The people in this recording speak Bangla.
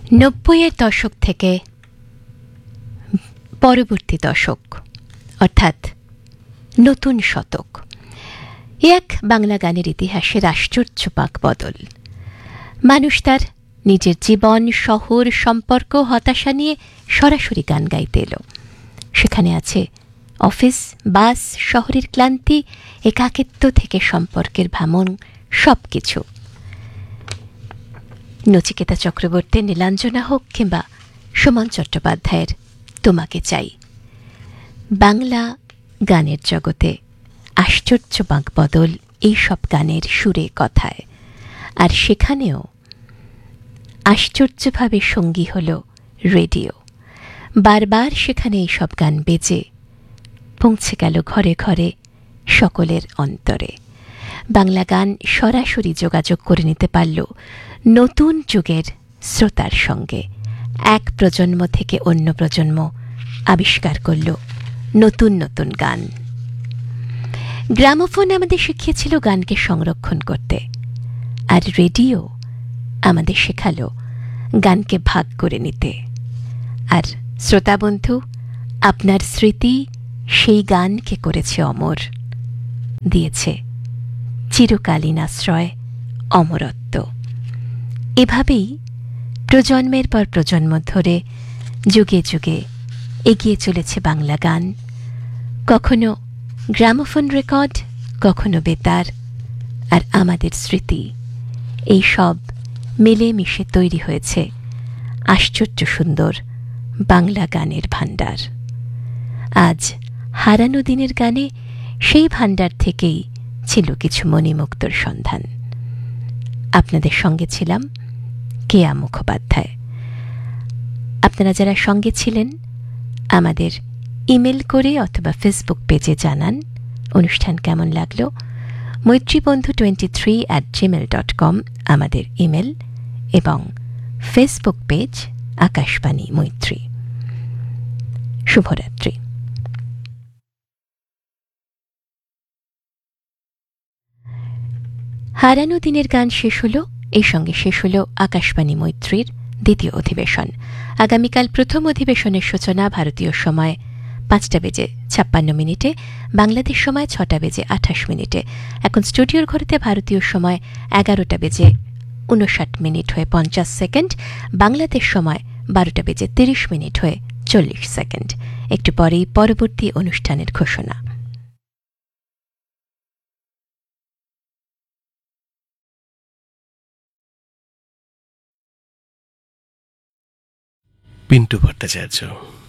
নব্বইয়ের দশক থেকে পরবর্তী দশক অর্থাৎ নতুন শতক এক বাংলা গানের ইতিহাসের আশ্চর্য পাকবদল। মানুষ তার নিজের জীবন, শহর, সম্পর্ক, হতাশা নিয়ে সরাসরি গান গাইতে এলো। সেখানে আছে অফিস, বাস, শহরের ক্লান্তি, একাকিত্ব থেকে সম্পর্কের ভাঙন, সব কিছু। নচিকেতা চক্রবর্তীর নীলাঞ্জনা হোক কিংবা সুমন চট্টোপাধ্যায়ের তোমাকে চাই, বাংলা গানের জগতে আশ্চর্য বাঁকবদল এইসব গানের সুরে কথায়। আর সেখানেও আশ্চর্যভাবে সঙ্গী হল রেডিও। বারবার সেখানে এইসব গান বেজে পৌঁছে গেল ঘরে ঘরে, সকলের অন্তরে। বাংলা গান সরাসরি যোগাযোগ করে নিতে পারল নতুন যুগের শ্রোতার সঙ্গে। এক প্রজন্ম থেকে অন্য প্রজন্ম আবিষ্কার করল নতুন নতুন গান। গ্রামোফোন আমাদের শিখিয়েছিল গানকে সংরক্ষণ করতে, আর রেডিও আমাদের শেখালো গানকে ভাগ করে নিতে। আর শ্রোতাবন্ধু, আপনার স্মৃতি সেই গানকে করেছে অমর, দিয়েছে চিরকালীন আশ্রয়, অমরত্ব। এভাবেই প্রজন্মের পর প্রজন্ম ধরে যুগে যুগে এগিয়ে চলেছে বাংলা গান। কখনো গ্রামোফোন রেকর্ড, কখনো বেতার, আর আমাদের স্মৃতি, এই সব মিলেমিশে তৈরি হয়েছে আশ্চর্য সুন্দর বাংলা গানের ভাণ্ডার। আজ হারানো দিনের গানে সেই ভাণ্ডার থেকেই ছিল কিছু মণিমুক্তর সন্ধান। আপনাদের সঙ্গে ছিলাম কেয়া মুখোপাধ্যায়। আপনারা যারা সঙ্গে ছিলেন, আমাদের ইমেল করে অথবা ফেসবুক পেজে জানান অনুষ্ঠান কেমন লাগলো। মৈত্রীবন্ধু23@gmail.com আমাদের ইমেল, এবং ফেসবুক পেজ আকাশবাণী মৈত্রী। শুভরাত্রি। হারানো দিনের গান শেষ হলো, এই সঙ্গে শেষ হলো আকাশবাণী মৈত্রীর দ্বিতীয় অধিবেশন। আগামীকাল প্রথম অধিবেশনের সূচনা ভারতীয় সময় 5:56, বাংলাদেশ সময় 6:28। এখন স্টুডিওর ঘরেতে ভারতীয় সময় 11:59 হয়ে 50 সেকেন্ড, বাংলাদেশ সময় 12:30 হয়ে 40 সেকেন্ড। একটু পরেই পরবর্তী অনুষ্ঠানের ঘোষণা। পিন্টু ভট্টাচার্য।